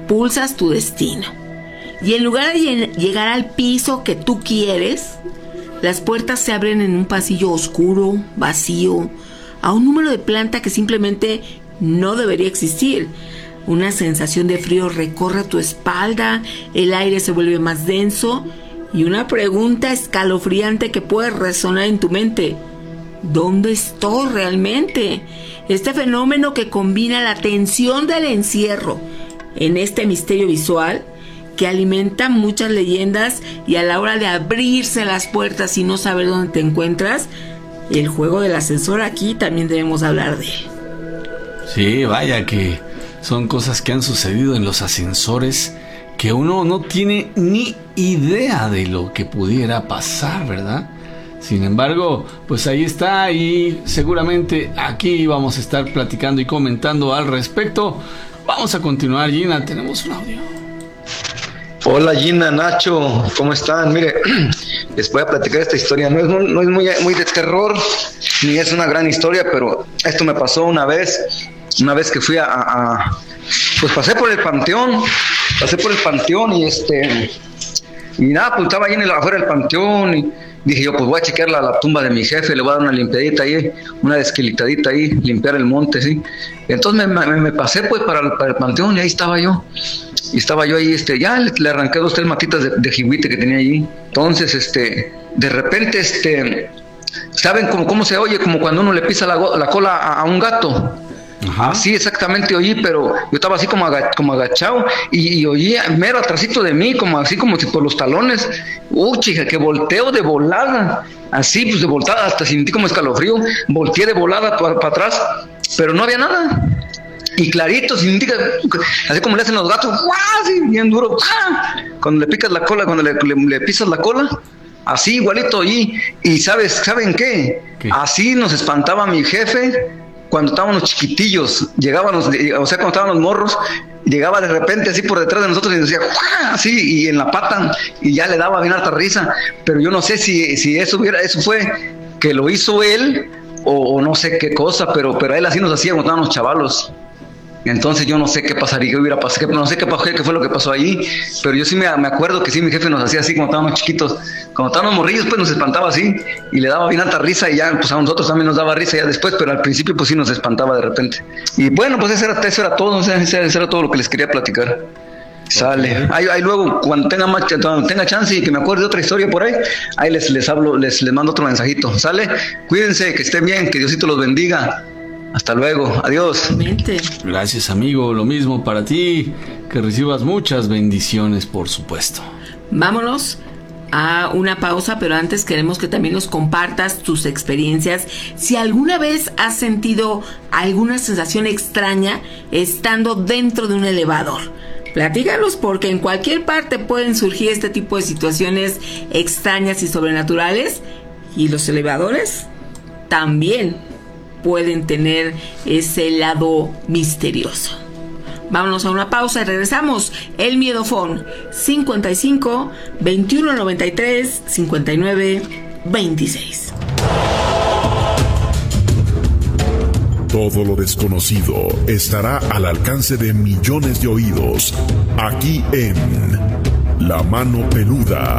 impulsas tu destino. Y en lugar de llegar al piso que tú quieres, las puertas se abren en un pasillo oscuro, vacío, a un número de planta que simplemente no debería existir. Una sensación de frío recorre tu espalda, el aire se vuelve más denso y una pregunta escalofriante que puede resonar en tu mente: ¿dónde estoy realmente? Este fenómeno que combina la tensión del encierro en este misterio visual que alimenta muchas leyendas, y a la hora de abrirse las puertas y no saber dónde te encuentras, el juego del ascensor, aquí también debemos hablar de él. Sí, vaya que son cosas que han sucedido en los ascensores que uno no tiene ni idea de lo que pudiera pasar, ¿verdad? Sin embargo, pues ahí está, y seguramente aquí vamos a estar platicando y comentando al respecto. Vamos a continuar, Gina, tenemos un audio. Hola Gina, Nacho, ¿cómo están? Mire, les voy a platicar esta historia. No es muy de terror, ni es una gran historia, pero esto me pasó una vez que fui pues pasé por el panteón y nada, pues estaba ahí afuera del panteón y dije yo, pues voy a chequear la tumba de mi jefe, le voy a dar una limpiadita ahí, una desquilitadita ahí, limpiar el monte, ¿sí? Entonces me pasé pues para el panteón y ahí estaba yo. Y estaba yo ahí, ya le arranqué 2 o 3 matitas de jihuite que tenía allí. Entonces, de repente, ¿saben cómo se oye? Como cuando uno le pisa la cola a un gato. Ajá. Así exactamente oí, pero yo estaba así como agachado y oí mero atrásito de mí, como si por los talones. Chica, que volteo de volada, así pues de volada, hasta sentí como escalofrío, volteé de volada para atrás, pero no había nada. Y clarito, así como le hacen los gatos, así bien duro, cuando le picas la cola, cuando le pisas la cola, así igualito. Y ¿saben qué? Así nos espantaba mi jefe cuando estábamos chiquitillos, cuando estaban los morros, llegaba de repente así por detrás de nosotros y decía, así, y en la pata, y ya le daba bien harta risa. Pero yo no sé si eso fue que lo hizo él, o no sé qué cosa, pero él así nos hacía cuando estábamos chavalos. Entonces yo no sé qué pasaría, qué hubiera pasado, no sé qué fue lo que pasó ahí, pero yo sí me acuerdo que sí, mi jefe nos hacía así cuando estábamos chiquitos, cuando estábamos morrillos, pues nos espantaba así, y le daba bien alta risa, y ya pues a nosotros también nos daba risa ya después, pero al principio pues sí nos espantaba de repente. Y bueno, pues eso era todo, eso era todo lo que les quería platicar. Sale. Ahí luego, cuando tenga chance y que me acuerde de otra historia por ahí les hablo, les mando otro mensajito. Sale. Cuídense, que estén bien, que Diosito los bendiga. Hasta luego, adiós. Gracias, amigo, lo mismo para ti, que recibas muchas bendiciones, por supuesto. Vámonos a una pausa, pero antes queremos que también nos compartas tus experiencias. Si alguna vez has sentido alguna sensación extraña estando dentro de un elevador, platícanos, porque en cualquier parte pueden surgir este tipo de situaciones extrañas y sobrenaturales, y los elevadores también pueden tener ese lado misterioso. Vámonos a una pausa y regresamos. El Miedofón 55 21 93 59 26. Todo lo desconocido estará al alcance de millones de oídos, aquí en La Mano Peluda,